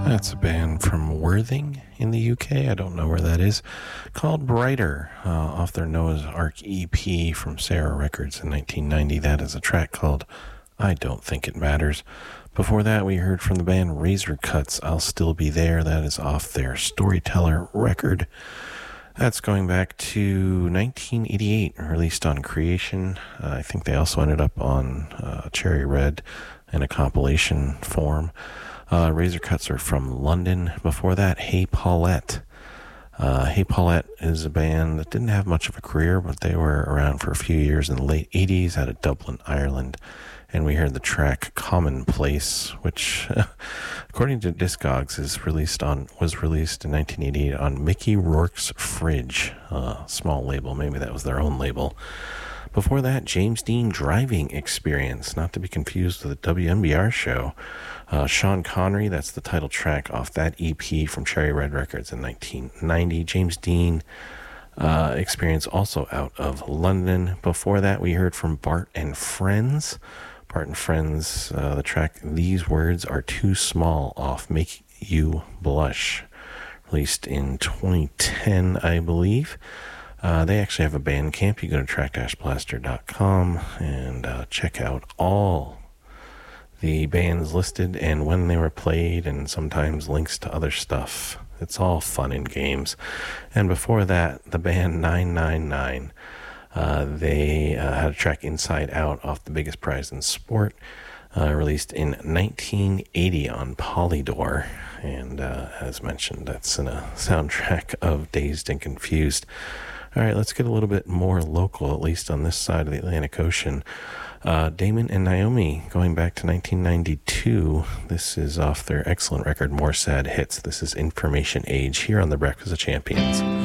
That's a band from Worthing in the UK. I don't know where that is. Called Brighter, off their Noah's Ark EP from Sarah Records in 1990. That is a track called I Don't Think It Matters. Before that, we heard from the band Razor Cuts, I'll Still Be There. That is off their Storyteller record. That's going back to 1988, released on Creation. I think they also ended up on Cherry Red in a compilation form. Razor Cuts are from London. Before that, Hey Paulette. Hey Paulette is a band that didn't have much of a career, but they were around for a few years in the late 80s out of Dublin, Ireland. And we heard the track Commonplace, which, according to Discogs, was released in 1988 on Mickey Rourke's Fridge, small label. Maybe that was their own label. Before that, James Dean Driving Experience, not to be confused with the WMBR show. Sean Connery, that's the title track off that EP from Cherry Red Records in 1990. James Dean Experience, also out of London. Before that, we heard from Bart and Friends. Bart and Friends, the track These Words Are Too Small off Make You Blush, released in 2010, I believe. They actually have a Bandcamp. You go to track-blaster.com and check out all the bands listed and when they were played, and sometimes links to other stuff. It's all fun and games. And before that, the band 999. They had a track Inside Out off The Biggest Prize in Sport, released in 1980 on Polydor. And as mentioned, that's in a soundtrack of Dazed and Confused. All right, let's get a little bit more local, at least on this side of the Atlantic Ocean. Damon and Naomi, going back to 1992. This is off their excellent record, More Sad Hits. This is Information Age, here on The Breakfast of Champions.